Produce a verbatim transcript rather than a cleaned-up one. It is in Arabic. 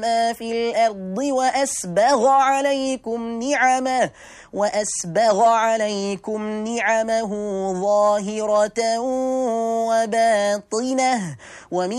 ما في الأرض وأسبغ عليكم نعمه وأسبغ عليكم نعمه ظاهرة وباطنة ومن